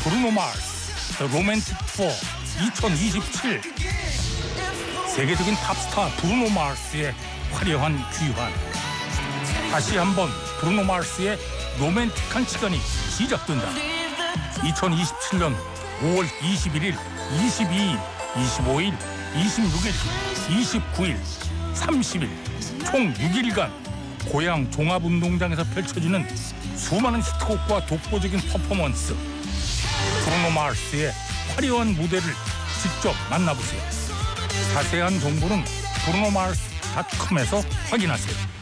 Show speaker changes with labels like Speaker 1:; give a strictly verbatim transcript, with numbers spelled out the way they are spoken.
Speaker 1: 브루노 마스 The Romantic Tour 이천이십칠. 세계적인 팝스타 브루노 마스의 화려한 귀환. 다시 한번 브루노 마스의 로맨틱한 시간이 시작된다. 이천이십칠 년 오월 이십일일, 이십이일, 이십오일, 이십육일, 이십구일, 삼십일 총 육 일간 고향 종합운동장에서 펼쳐지는 수많은 히트곡과 독보적인 퍼포먼스. 브루노 마스의 화려한 무대를 직접 만나보세요. 자세한 정보는 브루노마스 닷컴에서 확인하세요.